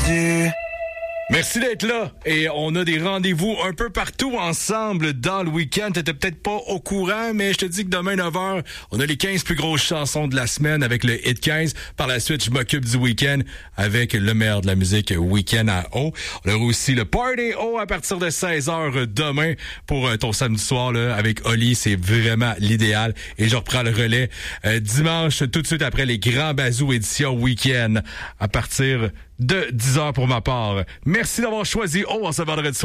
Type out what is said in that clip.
Merci d'être là et on a des rendez-vous un peu partout ensemble dans le week-end. T'étais peut-être pas au courant, mais je te dis que demain 9h, on a les 15 plus grosses chansons de la semaine avec le Hit 15. Par la suite, je m'occupe du week-end avec le meilleur de la musique week-end à O. On aura aussi le Party O à partir de 16h demain pour ton samedi soir là, avec Oli. C'est vraiment l'idéal. Et je reprends le relais dimanche tout de suite après les Grands Bazous édition week-end à partir de 10h pour ma part. Merci d'avoir choisi O en ce vendredi soir.